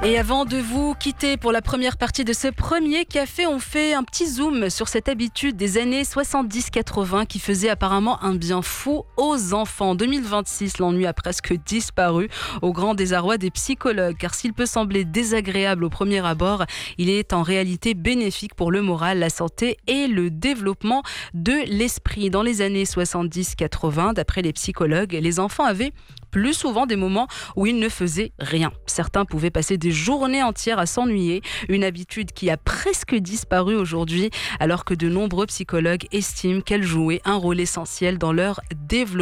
Et avant de vous quitter pour la première partie de ce premier café, on fait un petit zoom sur cette habitude des années 70-80 qui faisait apparemment un bien fou aux enfants. En 2026, l'ennui a presque disparu au grand désarroi des psychologues, car s'il peut sembler désagréable au premier abord, il est en réalité bénéfique pour le moral, la santé et le développement de l'esprit. Dans les années 70-80, d'après les psychologues, les enfants avaient plus souvent des moments où ils ne faisaient rien. Certains pouvaient passer des journées entières à s'ennuyer, une habitude qui a presque disparu aujourd'hui, alors que de nombreux psychologues estiment qu'elle jouait un rôle essentiel dans leur développement.